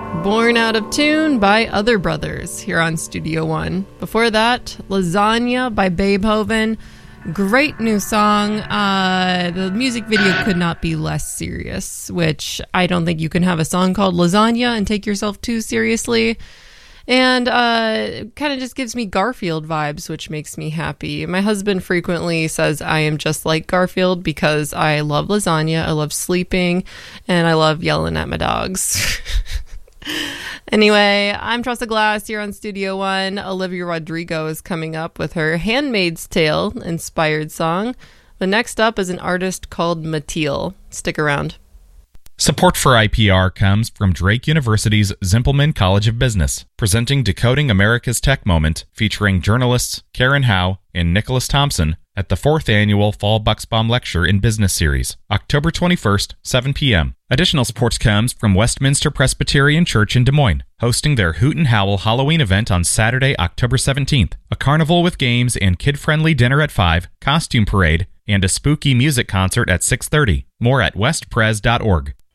Born Out of Tune by Other Brothers here on Studio One. Before that, Lasagna by Beethoven. Great new song. The music video could not be less serious, which I don't think you can have a song called Lasagna and take yourself too seriously. And kind of just gives me Garfield vibes, which makes me happy. My husband frequently says I am just like Garfield because I love lasagna, I love sleeping, and I love yelling at my dogs. Anyway, I'm Tressa Glass here on Studio One. Olivia Rodrigo is coming up with her Handmaid's Tale inspired song. The next up is an artist called Matil. Stick around. Support for IPR comes from Drake University's Zimpelman College of Business, presenting Decoding America's Tech Moment, featuring journalists Karen Howe and Nicholas Thompson at the 4th Annual Fall Bucksbaum Lecture in Business Series, October 21st, 7 p.m. Additional support comes from Westminster Presbyterian Church in Des Moines, hosting their Hoot and Howl Halloween event on Saturday, October 17th, a carnival with games and kid-friendly dinner at 5, costume parade, and a spooky music concert at 6:30. More at westpres.org.